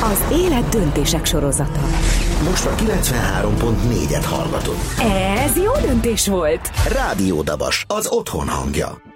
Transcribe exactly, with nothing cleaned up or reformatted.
Az élet döntések sorozata. Most a kilencvenhárom pont négyet hallgatod. Ez jó döntés volt. Rádió Dabas, az otthon hangja.